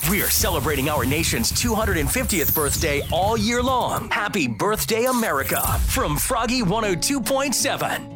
We're celebrating our nation's 250th birthday all year long. Happy birthday, America, from Froggy 102.7.